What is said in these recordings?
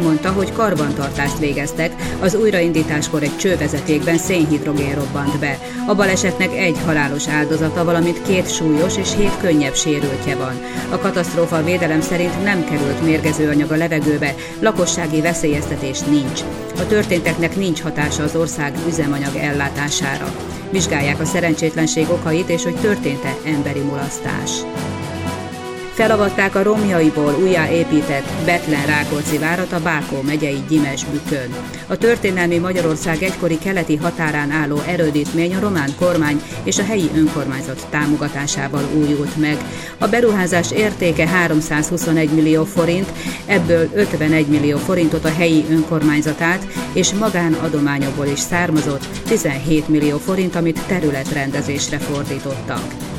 elmondta, hogy karbantartást végeztek, az újraindításkor egy csővezetékben szénhidrogén robbant be. A balesetnek 1 halálos áldozata, valamint 2 súlyos és 7 könnyebb sérültje van. A katasztrófa védelem szerint nem került mérgező anyag a levegőbe, lakossági veszélyeztetés nincs. A történteknek nincs hatása az ország üzemanyag ellátására. Vizsgálják a szerencsétlenség okait és hogy történt-e emberi mulasztás. Felavatták a romjaiból újjáépített Bethlen-Rákóczi várat a Bákó megyei Gyimesbükön. A történelmi Magyarország egykori keleti határán álló erődítmény a román kormány és a helyi önkormányzat támogatásával újult meg. A beruházás értéke 321 millió forint, ebből 51 millió forintot a helyi önkormányzat át, és magánadományokból is származott 17 millió forint, amit területrendezésre fordítottak.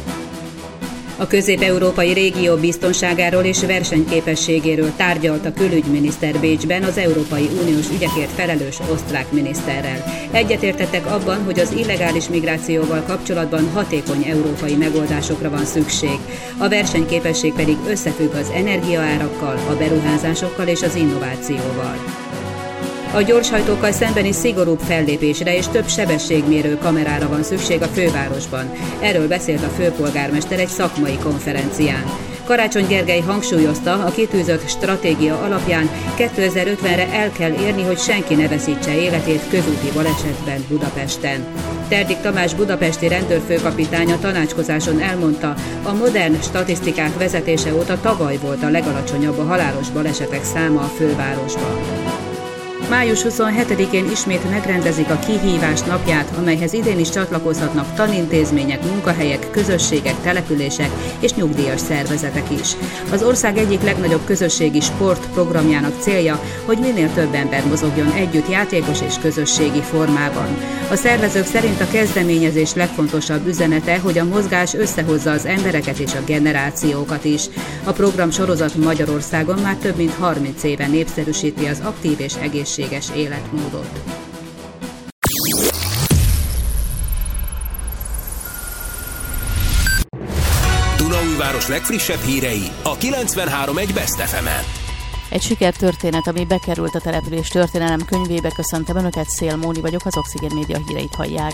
A közép-európai régió biztonságáról és versenyképességéről tárgyalt a külügyminiszter Bécsben az Európai Uniós ügyekért felelős osztrák miniszterrel. Egyetértettek abban, hogy az illegális migrációval kapcsolatban hatékony európai megoldásokra van szükség. A versenyképesség pedig összefügg az energiaárakkal, a beruházásokkal és az innovációval. A gyorshajtókkal szembeni szigorúbb fellépésre és több sebességmérő kamerára van szükség a fővárosban. Erről beszélt a főpolgármester egy szakmai konferencián. Karácsony Gergely hangsúlyozta, a kitűzött stratégia alapján 2050-re el kell érni, hogy senki ne veszítse életét közúti balesetben Budapesten. Terdik Tamás budapesti rendőrfőkapitány a tanácskozáson elmondta, a modern statisztikák vezetése óta tavaly volt a legalacsonyabb a halálos balesetek száma a fővárosban. Május 27-én ismét megrendezik a Kihívás napját, amelyhez idén is csatlakozhatnak tanintézmények, munkahelyek, közösségek, települések és nyugdíjas szervezetek is. Az ország egyik legnagyobb közösségi sportprogramjának célja, hogy minél több ember mozogjon együtt játékos és közösségi formában. A szervezők szerint a kezdeményezés legfontosabb üzenete, hogy a mozgás összehozza az embereket és a generációkat is. A program sorozat Magyarországon már több mint 30 éve népszerűsíti az aktív és egészséges életmódot. Dunaújváros legfrissebb hírei a 93.1 Best FM-en. Egy sikertörténet, ami bekerült a település történelem könyvébe. Köszöntöm Önöket, Szél Móni vagyok, az Oxigén Média híreit hallják.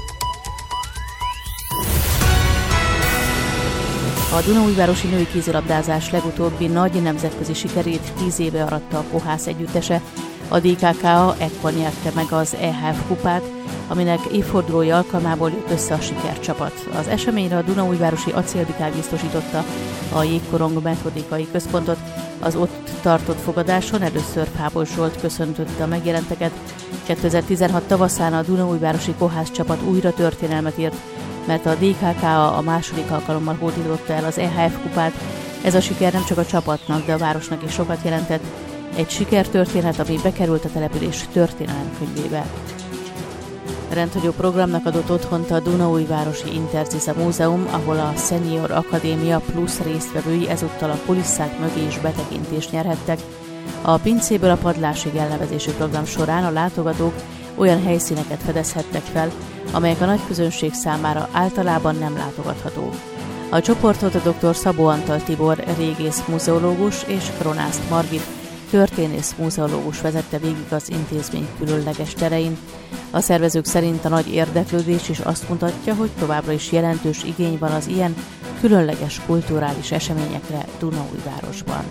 A Dunaújvárosi női kézilabdázás legutóbbi nagy nemzetközi sikerét 10 éve aratta a Kohász együttese. A DKK ekkor nyerte meg az EHF kupát, aminek évfordulója alkalmából jött össze a sikercsapat. Az eseményre a Dunaújvárosi Acélbikák biztosította a Jégkorong metodikai központot. Az ott tartott fogadáson először Fábos Zsolt köszöntötte a megjelenteket. 2016 tavaszán a Dunaújvárosi Kohász csapat újra történelmet írt, mert a DKK a második alkalommal hódította el az EHF kupát. Ez a siker nem csak a csapatnak, de a városnak is sokat jelentett. Egy sikertörténet, ami bekerült a település történelemkönyvébe. Rendhagyó programnak adott otthont a Dunaújvárosi Interciza Múzeum, ahol a Senior Akadémia plusz résztvevői ezúttal a kulisszák mögé is betekintést nyerhettek. A pincéből a padlásig elnevezésű program során a látogatók olyan helyszíneket fedezhettek fel, amelyek a nagy közönség számára általában nem látogathatók. A csoportot a dr. Szabó Antal Tibor régész muzeológus és Kronászt Margit történész muzeológus vezette végig az intézmény különleges terein. A szervezők szerint a nagy érdeklődés is azt mutatja, hogy továbbra is jelentős igény van az ilyen különleges kulturális eseményekre Dunaújvárosban.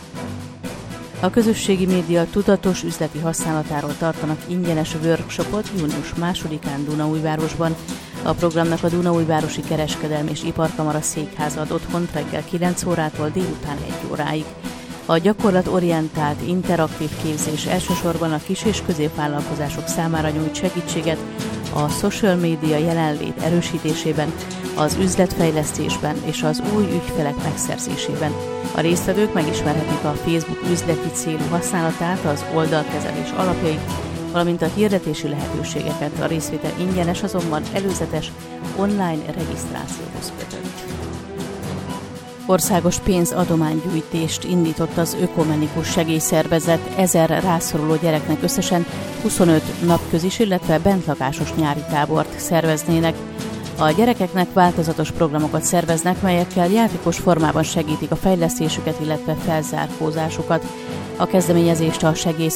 A közösségi média tudatos üzleti használatáról tartanak ingyenes workshopot június 2-án Dunaújvárosban. A programnak a Dunaújvárosi Kereskedelmi és Iparkamara székháza ad otthont reggel 9 órától délután 1 óráig. A gyakorlatorientált interaktív képzés elsősorban a kis- és középvállalkozások számára nyújt segítséget a social media jelenlét erősítésében, az üzletfejlesztésben és az új ügyfelek megszerzésében. A résztvevők megismerhetik a Facebook üzleti célú használatát, az oldalkezelés alapjait, valamint a hirdetési lehetőségeket. A részvétel ingyenes, azonban előzetes online regisztrációhoz kötött. Országos pénzadománygyűjtést indított az Ökumenikus Segélyszervezet 1000 rászoruló gyereknek összesen 25 napközis, illetve bentlakásos nyári tábort szerveznének. A gyerekeknek változatos programokat szerveznek, melyekkel játékos formában segítik a fejlesztésüket, illetve felzárkózásukat. A kezdeményezést a